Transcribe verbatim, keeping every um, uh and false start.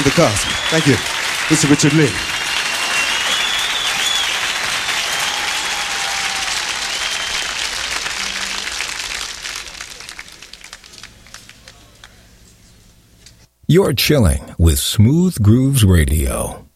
on the cusp. Thank you. Mister Richard Lee. You're chilling with Smooth Grooves Radio.